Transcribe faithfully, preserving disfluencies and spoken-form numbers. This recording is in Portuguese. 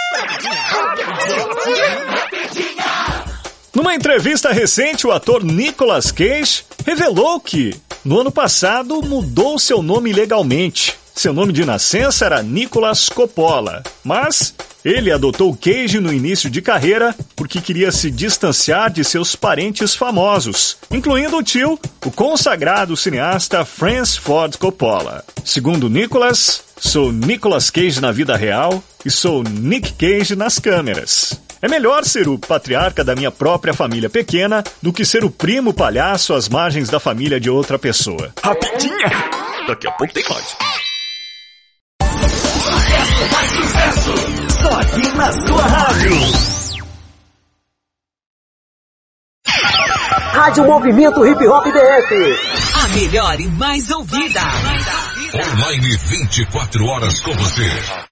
Numa entrevista recente, o ator Nicolas Cage revelou que, no ano passado, mudou seu nome legalmente. Seu nome de nascença era Nicolas Coppola, mas ele adotou Cage no início de carreira porque queria se distanciar de seus parentes famosos, incluindo o tio, o consagrado cineasta Francis Ford Coppola. Segundo Nicolas, sou Nicolas Cage na vida real e sou Nick Cage nas câmeras. É melhor ser o patriarca da minha própria família pequena do que ser o primo palhaço às margens da família de outra pessoa. Rapidinha! Daqui a pouco tem mais. Sucesso, mais sucesso! Só aqui na sua rádio. Rádio Movimento Hip Hop D F. A melhor e mais ouvida. Online vinte e quatro horas com você.